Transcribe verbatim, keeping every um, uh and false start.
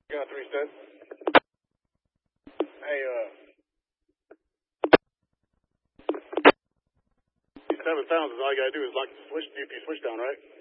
Got three sets. Hey, uh. Seven thousand, all you gotta do is lock the switch, D P switch down, right?